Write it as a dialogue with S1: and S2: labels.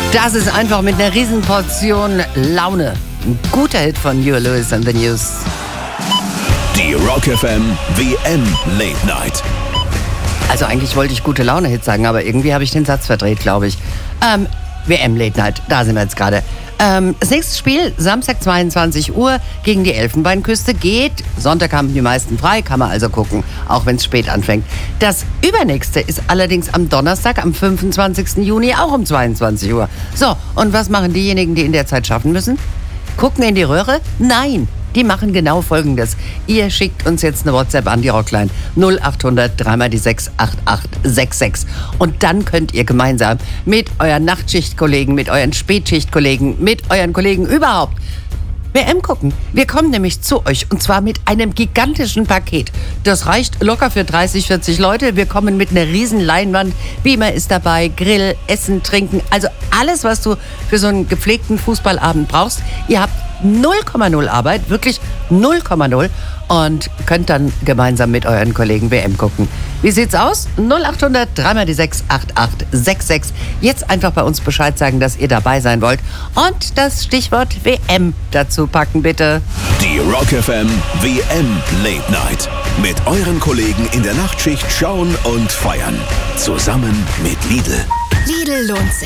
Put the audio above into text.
S1: Das ist einfach mit einer Riesenportion Laune. Ein guter Hit von Huey Lewis and the News.
S2: Die Rock FM WM Late Night.
S1: Also eigentlich wollte ich gute Laune-Hit sagen, aber irgendwie habe ich den Satz verdreht, glaube ich. WM Late Night, da sind wir jetzt gerade. Das nächste Spiel, Samstag 22 Uhr gegen die Elfenbeinküste geht. Sonntag haben die meisten frei, kann man also gucken, auch wenn es spät anfängt. Das übernächste ist allerdings am Donnerstag, am 25. Juni, auch um 22 Uhr. So, und was machen diejenigen, die in der Zeit schaffen müssen? Gucken in die Röhre? Nein, die machen genau Folgendes. Ihr schickt uns jetzt eine WhatsApp an die Rockline 0800 3 die 6 8866. Und dann könnt ihr gemeinsam mit euren Nachtschichtkollegen, mit euren Spätschichtkollegen, mit euren Kollegen überhaupt WM gucken. Wir kommen nämlich zu euch und zwar mit einem gigantischen Paket. Das reicht locker für 30, 40 Leute. Wir kommen mit einer riesen Leinwand. Beamer ist dabei, Grill, Essen, Trinken. Also alles, was du für so einen gepflegten Fußballabend brauchst. Ihr habt 0,0 Arbeit, wirklich 0,0 und könnt dann gemeinsam mit euren Kollegen WM gucken. Wie sieht's aus? 0800 3 die 6 8866. Jetzt einfach bei uns Bescheid sagen, dass ihr dabei sein wollt und das Stichwort WM dazu packen, bitte.
S2: Die Rock FM WM Late Night. Mit euren Kollegen in der Nachtschicht schauen und feiern. Zusammen mit Lidl.
S3: Lidl lohnt sich.